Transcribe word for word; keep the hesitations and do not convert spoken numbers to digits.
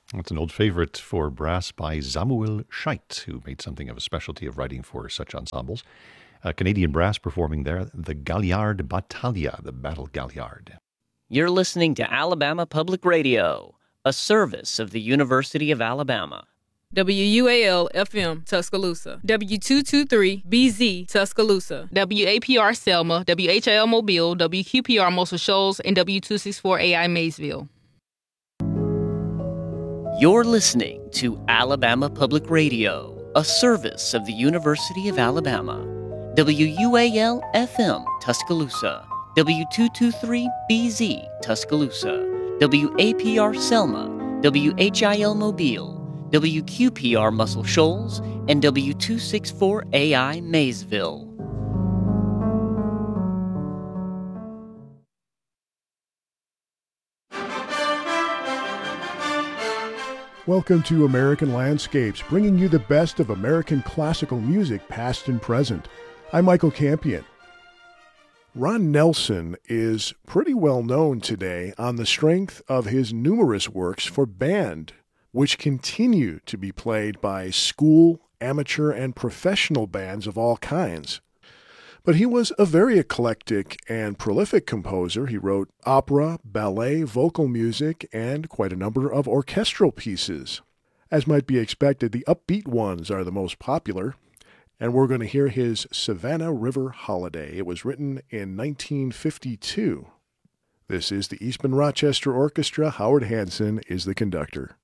That's an old favorite for brass by Samuel Scheidt, who made something of a specialty of writing for such ensembles. Uh, Canadian brass performing there, the Galliard Battaglia, the Battle Galliard. You're listening to Alabama Public Radio, a service of the University of Alabama. W U A L F M Tuscaloosa, W two twenty-three B Z Tuscaloosa, W A P R Selma, W H I L Mobile, W Q P R Muscle Shoals, and W two sixty-four A I Maysville. You're listening to Alabama Public Radio, a service of the University of Alabama. W U A L F M Tuscaloosa, W two twenty-three B Z Tuscaloosa, W A P R Selma, W H I L Mobile, W Q P R Muscle Shoals, and W two sixty-four A I Maysville. Welcome to American Landscapes, bringing you the best of American classical music, past and present. I'm Michael Campion. Ron Nelson is pretty well known today on the strength of his numerous works for band, which continue to be played by school, amateur, and professional bands of all kinds. But he was a very eclectic and prolific composer. He wrote opera, ballet, vocal music, and quite a number of orchestral pieces. As might be expected, the upbeat ones are the most popular, and we're going to hear his Savannah River Holiday. It was written in nineteen fifty-two. This is the Eastman Rochester Orchestra. Howard Hanson is the conductor.